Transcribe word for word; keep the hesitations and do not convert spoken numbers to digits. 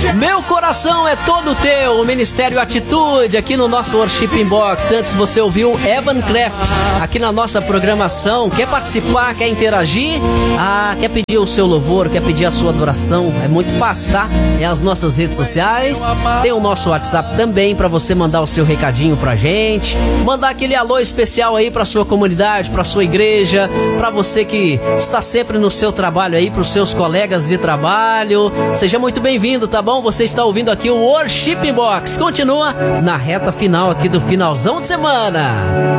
Meu coração é todo teu, o Ministério Atitude, aqui no nosso Worship Inbox. Antes você ouviu Evan Craft, aqui na nossa programação. Quer participar, quer interagir? Ah, quer pedir o seu louvor, quer pedir a sua adoração? É muito fácil, tá? É as nossas redes sociais, tem o nosso WhatsApp também para você mandar o seu recadinho pra gente, mandar aquele alô especial aí pra sua comunidade, pra sua igreja, pra você que está sempre no seu trabalho aí, pros seus colegas de trabalho. Seja muito bem-vindo, tá bom? Você está ouvindo aqui o Worship Box. Continua na reta final aqui do finalzão de semana.